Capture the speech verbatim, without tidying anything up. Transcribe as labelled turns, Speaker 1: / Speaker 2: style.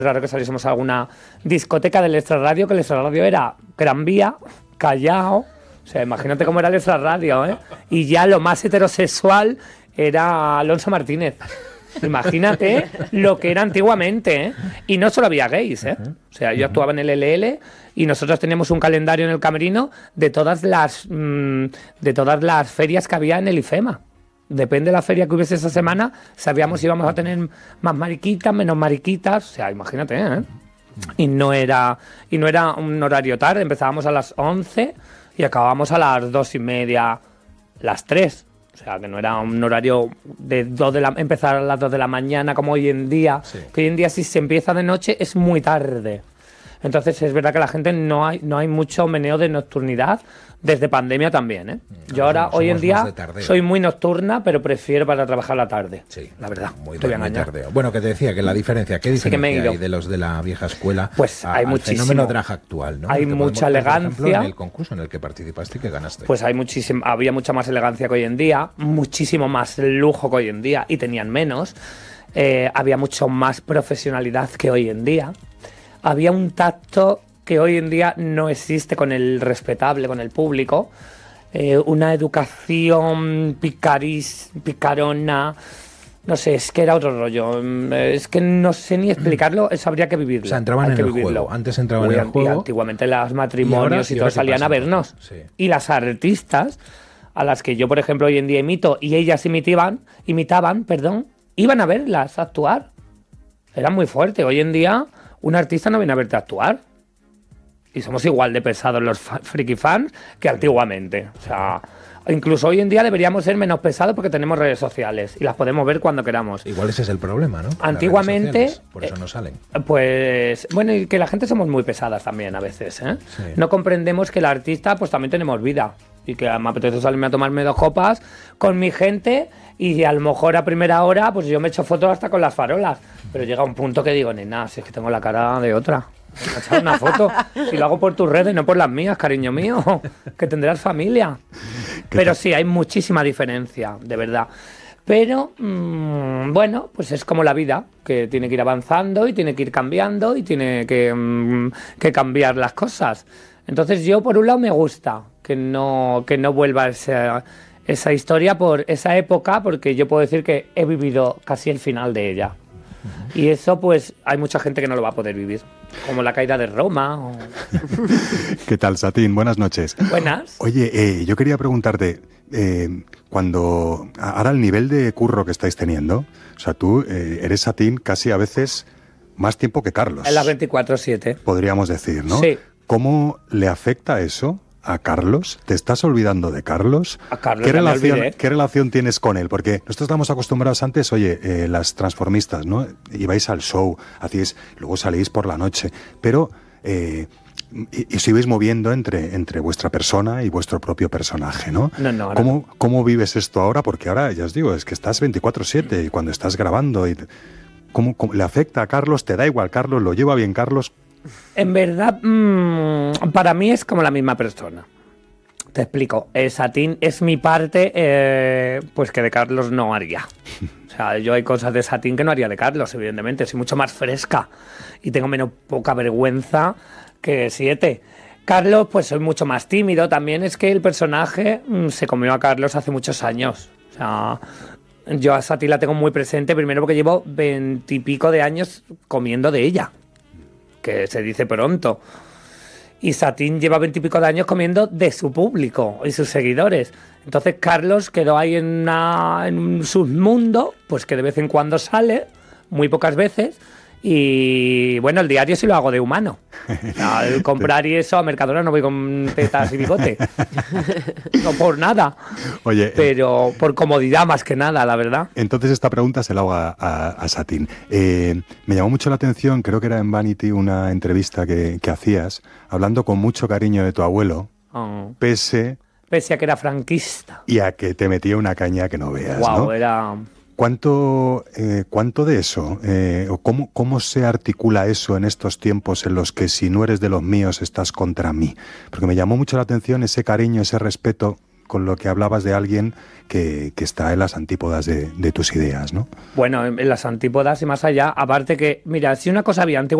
Speaker 1: raro que saliésemos a alguna discoteca del extrarradio, que el extrarradio era Gran Vía, Callao, o sea, imagínate cómo era el extrarradio, ¿eh? Y ya lo más heterosexual era Alonso Martínez. Imagínate lo que era antiguamente, ¿eh? Y no solo había gays, ¿eh? O sea, yo actuaba en el L L y nosotros teníamos un calendario en el camerino de todas las mmm, de todas las ferias que había en el IFEMA. Depende de la feria que hubiese esa semana, sabíamos si íbamos a tener más mariquitas, menos mariquitas, o sea, imagínate, ¿eh? Y no era y no era un horario tarde, empezábamos a las once y acabábamos a las dos y media, las tres. O sea, que no era un horario de dos de la, empezar a las dos de la mañana como hoy en día, sí. Que hoy en día si se empieza de noche es muy tarde. Entonces es verdad que la gente no hay no hay mucho meneo de nocturnidad desde pandemia también, ¿eh? Claro, yo ahora hoy en día soy muy nocturna, pero prefiero para trabajar la tarde. Sí, la verdad.
Speaker 2: Muy, de, muy tardeo. Bueno, que te decía que la diferencia, ¿qué diferencia sí que hay de los de la vieja escuela?
Speaker 1: Pues
Speaker 2: a,
Speaker 1: hay
Speaker 2: al
Speaker 1: muchísimo.
Speaker 2: Fenómeno drag actual, ¿no?
Speaker 1: Hay mucha
Speaker 2: podemos,
Speaker 1: elegancia.
Speaker 2: Por ejemplo, en el concurso en el que participaste y que ganaste.
Speaker 1: Pues hay muchísimo, había mucha más elegancia que hoy en día, muchísimo más lujo que hoy en día y tenían menos. Eh, había mucho más profesionalidad que hoy en día. Había un tacto que hoy en día no existe con el respetable, con el público, eh, una educación picaris, picarona, no sé, es que era otro rollo, es que no sé ni explicarlo, eso habría que vivirlo.
Speaker 2: O sea, entraban en el juego, antes entraban
Speaker 1: Uy,
Speaker 2: en el juego.
Speaker 1: Antiguamente los matrimonios y, y todo salían a vernos, sí. Y las artistas, a las que yo, por ejemplo, hoy en día imito, y ellas imitaban, imitaban, perdón, iban a verlas actuar, era muy fuerte. Hoy en día un artista no viene a verte actuar. Y somos igual de pesados los fa- friki fans que antiguamente. O sea, incluso hoy en día deberíamos ser menos pesados porque tenemos redes sociales y las podemos ver cuando queramos.
Speaker 2: Igual ese es el problema, ¿no?
Speaker 1: Antiguamente...
Speaker 2: Sociales, por eso no salen.
Speaker 1: Pues, bueno, y que la gente somos muy pesadas también a veces, ¿eh? Sí. No comprendemos que el artista, pues también tenemos vida. Y que me apetece salirme a tomarme dos copas con mi gente y a lo mejor a primera hora, pues yo me echo fotos hasta con las farolas. Pero llega un punto que digo, nena, si es que tengo la cara de otra. Me echar una foto y lo hago por tus redes, no por las mías, cariño mío, que tendrás familia. Pero sí, hay muchísima diferencia, de verdad. Pero, mmm, bueno, pues es como la vida, que tiene que ir avanzando y tiene que ir cambiando y tiene que, mmm, que cambiar las cosas. Entonces yo, por un lado, me gusta que no, que no vuelva esa, esa historia por esa época, porque yo puedo decir que he vivido casi el final de ella. Y eso, pues, hay mucha gente que no lo va a poder vivir. Como la caída de Roma. O...
Speaker 3: ¿Qué tal, Satín? Buenas noches.
Speaker 1: Buenas.
Speaker 3: Oye, eh, yo quería preguntarte, eh, cuando ahora el nivel de curro que estáis teniendo, o sea, tú eh, eres Satín casi a veces más tiempo que Carlos.
Speaker 1: En las veinticuatro siete.
Speaker 3: Podríamos decir, ¿no?
Speaker 1: Sí.
Speaker 3: ¿Cómo le afecta eso a Carlos? ¿Te estás olvidando de Carlos?
Speaker 1: A Carlos
Speaker 3: ¿Qué
Speaker 1: ya me
Speaker 3: relación,
Speaker 1: olvidé.
Speaker 3: ¿Qué relación tienes con él? Porque nosotros estamos acostumbrados antes, oye, eh, las transformistas, ¿no? Ibais al show, hacíais, luego salís por la noche, pero eh, y, y os ibais moviendo entre, entre vuestra persona y vuestro propio personaje, ¿no?
Speaker 1: No, no.
Speaker 3: ¿Cómo, ¿Cómo vives esto ahora? Porque ahora, ya os digo, es que estás veinticuatro siete y cuando estás grabando, y, ¿cómo, cómo le afecta a Carlos? ¿Te da igual Carlos? ¿Lo lleva bien Carlos?
Speaker 1: En verdad, mmm, para mí es como la misma persona. Te explico. Eh, Satín es mi parte, eh, pues que de Carlos no haría. O sea, yo hay cosas de Satín que no haría de Carlos, evidentemente. Soy mucho más fresca y tengo menos poca vergüenza que Siete. Carlos, pues soy mucho más tímido. También es que el personaje mmm, se comió a Carlos hace muchos años. O sea, yo a Satín la tengo muy presente, primero porque llevo veintipico de años comiendo de ella. Que se dice pronto. Y Satín lleva veintipico de años comiendo de su público y sus seguidores. Entonces Carlos quedó ahí en, una, en un submundo, pues que de vez en cuando sale, muy pocas veces. Y bueno, el diario sí lo hago de humano. O sea, al comprar y eso, a Mercadona no voy con tetas y bigote. No por nada.
Speaker 3: Oye,
Speaker 1: pero eh, por comodidad más que nada, la verdad.
Speaker 3: Entonces esta pregunta se la hago a, a, a Satín. Eh, me llamó mucho la atención, creo que era en Vanity, una entrevista que, que hacías, hablando con mucho cariño de tu abuelo, oh. pese...
Speaker 1: Pese a que era franquista.
Speaker 3: Y a que te metía una caña que no veas,
Speaker 1: wow,
Speaker 3: ¿no?
Speaker 1: Era...
Speaker 3: ¿Cuánto, eh, ¿Cuánto de eso, eh, o cómo, cómo se articula eso en estos tiempos en los que si no eres de los míos estás contra mí? Porque me llamó mucho la atención ese cariño, ese respeto con lo que hablabas de alguien que, que está en las antípodas de, de tus ideas, ¿no?
Speaker 1: Bueno, en las antípodas y más allá, aparte que, mira, si una cosa había antigua